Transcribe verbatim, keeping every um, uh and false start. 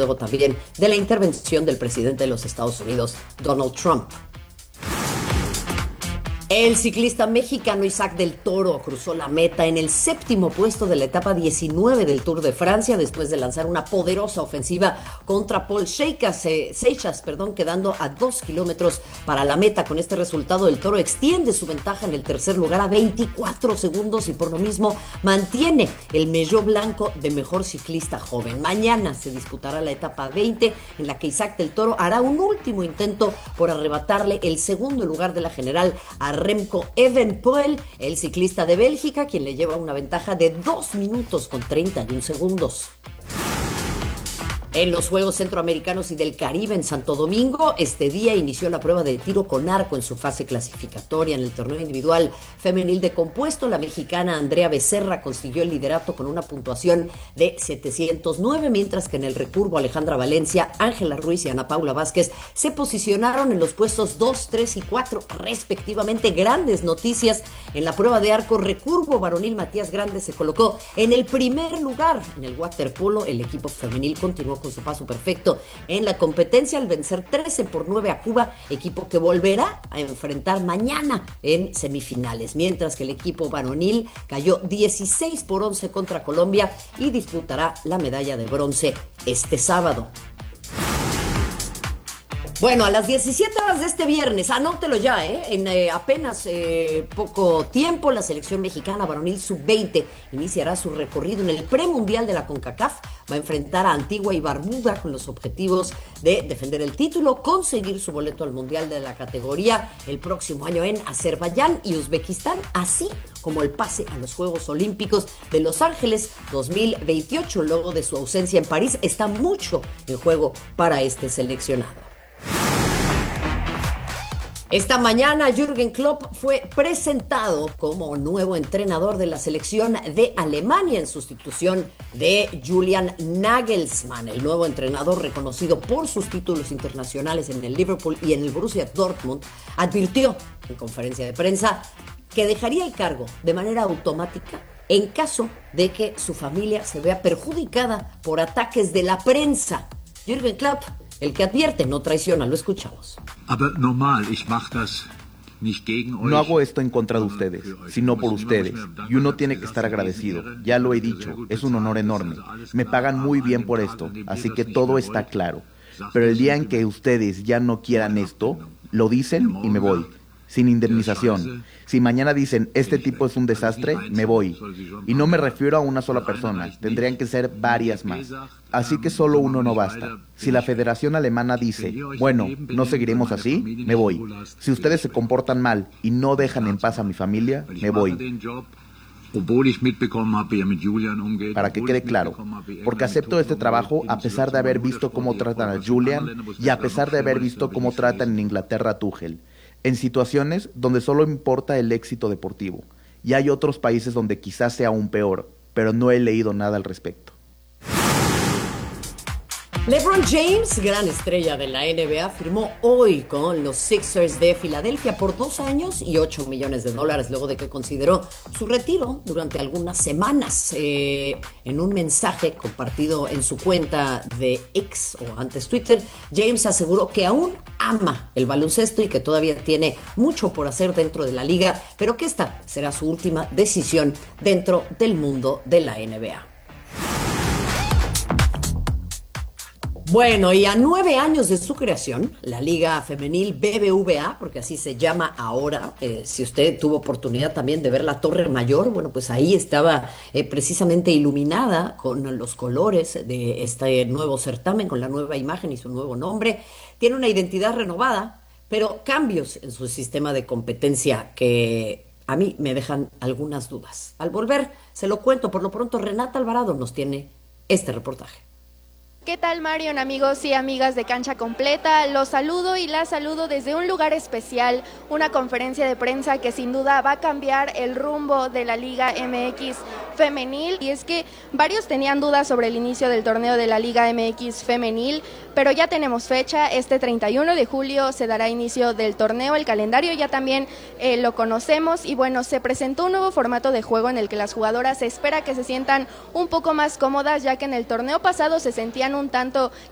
luego también de la intervención del presidente de los Estados Unidos, Donald Trump. El ciclista mexicano Isaac del Toro cruzó la meta en el séptimo puesto de la etapa diecinueve del Tour de Francia después de lanzar una poderosa ofensiva contra Paul Seixas, eh, Seixas, perdón, quedando a dos kilómetros para la meta. Con este resultado, el Toro extiende su ventaja en el tercer lugar a veinticuatro segundos y por lo mismo mantiene el melló blanco de mejor ciclista joven. Mañana se disputará la etapa veinte en la que Isaac del Toro hará un último intento por arrebatarle el segundo lugar de la general a Remco Evenepoel, el ciclista de Bélgica, quien le lleva una ventaja de dos minutos con treinta y un segundos. En los Juegos Centroamericanos y del Caribe en Santo Domingo, este día inició la prueba de tiro con arco en su fase clasificatoria. En el torneo individual femenil de compuesto, la mexicana Andrea Becerra consiguió el liderato con una puntuación de setecientos nueve, mientras que en el recurvo Alejandra Valencia, Ángela Ruiz y Ana Paula Vázquez se posicionaron en los puestos dos, tres y cuatro respectivamente. Grandes noticias en la prueba de arco recurvo varonil. Matías Grande se colocó en el primer lugar. En el waterpolo, el equipo femenil continuó con su paso perfecto en la competencia al vencer trece por nueve a Cuba, equipo que volverá a enfrentar mañana en semifinales, mientras que el equipo varonil cayó dieciséis por once contra Colombia y disputará la medalla de bronce este sábado. Bueno, a las diecisiete horas de este viernes, anótelo ya, ¿eh? En eh, apenas eh, poco tiempo, la selección mexicana varonil sub veinte iniciará su recorrido en el premundial de la CONCACAF. Va a enfrentar a Antigua y Barbuda con los objetivos de defender el título, conseguir su boleto al mundial de la categoría el próximo año en Azerbaiyán y Uzbekistán, así como el pase a los Juegos Olímpicos de Los Ángeles dos mil veintiocho. Luego de su ausencia en París, está mucho en juego para este seleccionado. Esta mañana Jürgen Klopp fue presentado como nuevo entrenador de la selección de Alemania en sustitución de Julian Nagelsmann. El nuevo entrenador, reconocido por sus títulos internacionales en el Liverpool y en el Borussia Dortmund, advirtió en conferencia de prensa que dejaría el cargo de manera automática en caso de que su familia se vea perjudicada por ataques de la prensa. Jürgen Klopp, el que advierte, no traiciona, lo escuchamos. No hago esto en contra de ustedes, sino por ustedes. Y uno tiene que estar agradecido. Ya lo he dicho, es un honor enorme. Me pagan muy bien por esto, así que todo está claro. Pero el día en que ustedes ya no quieran esto, lo dicen y me voy. Sin indemnización. Si mañana dicen, este tipo es un desastre, me voy. Y no me refiero a una sola persona, tendrían que ser varias más. Así que solo uno no basta. Si la Federación Alemana dice, bueno, no seguiremos así, me voy. Si ustedes se comportan mal y no dejan en paz a mi familia, me voy. Para que quede claro, porque acepto este trabajo a pesar de haber visto cómo tratan a Julian y a pesar de haber visto cómo tratan en Inglaterra a Tuchel. En situaciones donde solo importa el éxito deportivo. Y hay otros países donde quizás sea aún peor, pero no he leído nada al respecto. LeBron James, gran estrella de la N B A, firmó hoy con los Sixers de Filadelfia por dos años y ocho millones de dólares, luego de que consideró su retiro durante algunas semanas. Eh, en un mensaje compartido en su cuenta de X, o antes Twitter, James aseguró que aún ama el baloncesto y que todavía tiene mucho por hacer dentro de la liga, pero que esta será su última decisión dentro del mundo de la N B A. Bueno, y a nueve años de su creación, la Liga Femenil B B V A, porque así se llama ahora, eh, si usted tuvo oportunidad también de ver la Torre Mayor, bueno, pues ahí estaba eh, precisamente iluminada con los colores de este nuevo certamen, con la nueva imagen y su nuevo nombre. Tiene una identidad renovada, pero cambios en su sistema de competencia que a mí me dejan algunas dudas. Al volver, se lo cuento. Por lo pronto, Renata Alvarado nos tiene este reportaje. ¿Qué tal, Marion, amigos y amigas de Cancha Completa? Los saludo y las saludo desde un lugar especial, una conferencia de prensa que sin duda va a cambiar el rumbo de la Liga M X Femenil. Y es que varios tenían dudas sobre el inicio del torneo de la Liga M X Femenil, pero ya tenemos fecha. Este treinta y uno de julio se dará inicio del torneo. El calendario ya también eh, lo conocemos y bueno, se presentó un nuevo formato de juego en el que las jugadoras se espera que se sientan un poco más cómodas, ya que en el torneo pasado se sentían un tanto